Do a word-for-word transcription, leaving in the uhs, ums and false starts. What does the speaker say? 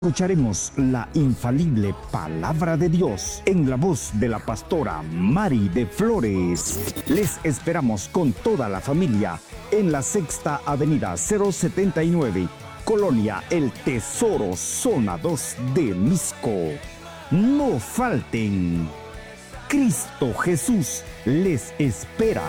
Escucharemos la infalible palabra de Dios en la voz de la pastora Mari de Flores. Les esperamos con toda la familia en la Sexta Avenida cero setenta y nueve, Colonia El Tesoro, Zona dos de Misco. No falten. Cristo Jesús les espera.